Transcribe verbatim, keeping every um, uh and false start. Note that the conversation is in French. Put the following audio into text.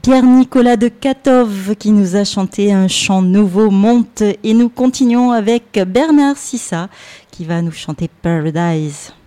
Pierre-Nicolas de Katov qui nous a chanté un chant nouveau, Monte, et nous continuons avec Bernard Sissa qui va nous chanter Paradise.